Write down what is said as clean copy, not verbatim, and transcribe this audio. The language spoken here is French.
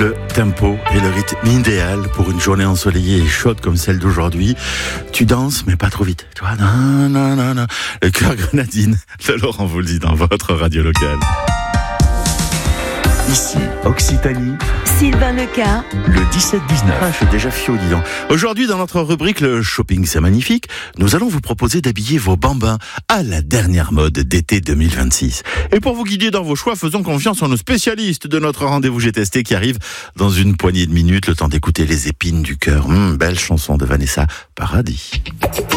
le tempo et le rythme idéal pour une journée ensoleillée et chaude comme celle d'aujourd'hui. Tu danses, mais pas trop vite. Tu vois, non, non, non, non. Le cœur grenadine de Laurent Voulzy dans votre radio locale. Ici, Occitanie, Sylvain Leca, le 17-19. Ah, je suis déjà fiou, dis donc. Aujourd'hui, dans notre rubrique Le Shopping, c'est magnifique, nous allons vous proposer d'habiller vos bambins à la dernière mode d'été 2026. Et pour vous guider dans vos choix, faisons confiance en nos spécialistes de notre rendez-vous J'ai testé qui arrive dans une poignée de minutes, le temps d'écouter Les épines du cœur. Belle chanson de Vanessa Paradis.